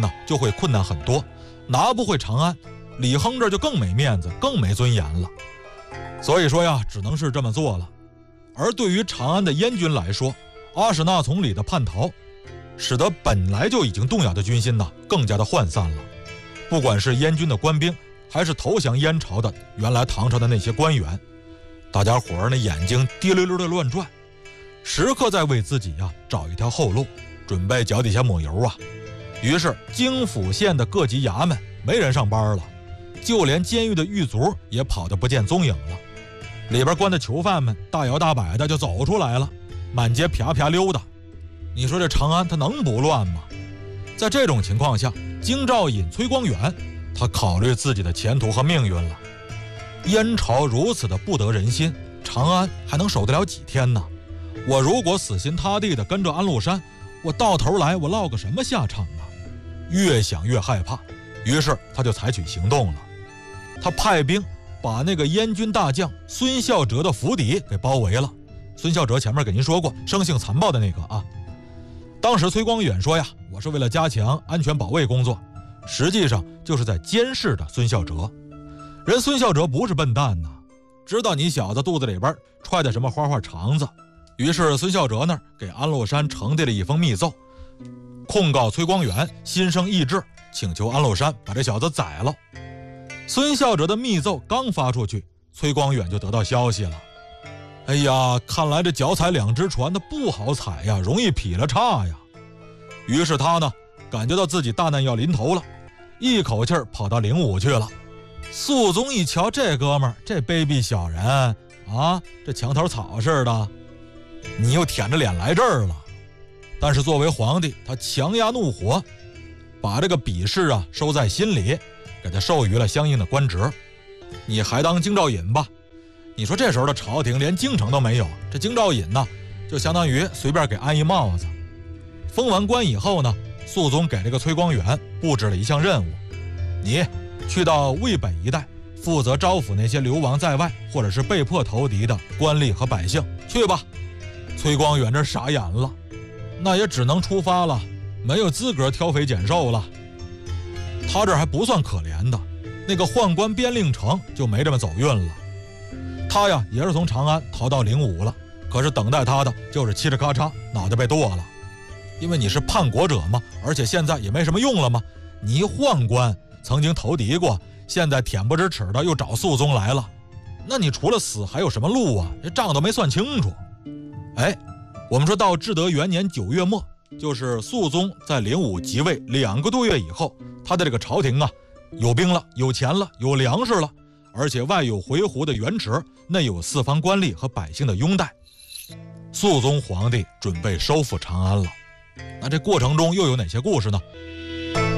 呢就会困难很多，拿不回长安，李亨这就更没面子，更没尊严了。所以说呀，只能是这么做了。而对于长安的燕军来说，阿史那从里的叛逃，使得本来就已经动摇的军心呢更加的涣散了。不管是燕军的官兵，还是投降燕朝的原来唐朝的那些官员，大家伙儿那眼睛滴溜溜的乱转，时刻在为自己呀找一条后路，准备脚底下抹油啊。于是京府县的各级衙门没人上班了，就连监狱的狱卒也跑得不见踪影了。里边关的囚犯们大摇大摆的就走出来了，满街啪啪溜达。你说这长安他能不乱吗？在这种情况下，京兆尹崔光远他考虑自己的前途和命运了。燕朝如此的不得人心，长安还能守得了几天呢？我如果死心塌地的跟着安禄山，我到头来我落个什么下场啊？越想越害怕，于是他就采取行动了。他派兵把那个燕军大将孙孝哲的府邸给包围了。孙孝哲前面给您说过，生性残暴的那个啊。当时崔光远说呀，我是为了加强安全保卫工作，实际上就是在监视着孙孝哲。人孙孝哲不是笨蛋呐，知道你小子肚子里边揣的什么花花肠子，于是孙孝哲那儿给安禄山呈递了一封密奏，控告崔光远心生异志，请求安禄山把这小子宰了。孙孝哲的密奏刚发出去，崔光远就得到消息了。哎呀，看来这脚踩两只船的不好踩呀，容易劈了叉呀。于是他呢，感觉到自己大难要临头了，一口气跑到灵武去了。肃宗一瞧，这哥们儿这卑鄙小人啊，这墙头草似的，你又舔着脸来这儿了。但是作为皇帝，他强压怒火，把这个鄙视啊收在心里，给他授予了相应的官职。你还当京兆尹吧。你说这时候的朝廷连京城都没有，这京兆尹呢就相当于随便给安一帽子。封完官以后呢，肃宗给这个崔光远布置了一项任务，你去到渭北一带，负责招抚那些流亡在外或者是被迫投敌的官吏和百姓，去吧。崔光远这傻眼了，那也只能出发了，没有资格挑肥拣瘦了。他这还不算可怜的，那个宦官边令城就没这么走运了。他呀也是从长安逃到灵武了，可是等待他的就是嘁哩咔嚓脑袋被剁了。因为你是叛国者嘛，而且现在也没什么用了嘛。你一宦官曾经投敌过，现在恬不知耻的又找肃宗来了，那你除了死还有什么路啊？这账都没算清楚。哎，我们说到至德元年9月末，就是肃宗在灵武即位2个多月以后，他的这个朝廷啊，有兵了，有钱了，有粮食了，而且外有回鹘的援持，内有四方官吏和百姓的拥戴。肃宗皇帝准备收复长安了。那这过程中又有哪些故事呢？